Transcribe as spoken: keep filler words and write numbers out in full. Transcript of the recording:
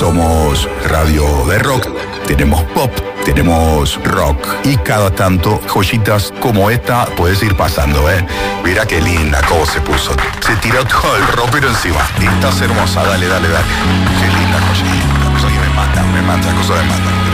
somos radio de rock, tenemos pop, tenemos rock y cada tanto joyitas como esta puedes ir pasando, ¿eh? Mira qué linda cómo se puso. Se tiró todo el ropero encima. Estás hermosa, dale, dale, dale. Qué linda joyita. Cosa que me mata, me mata, cosa que me mata.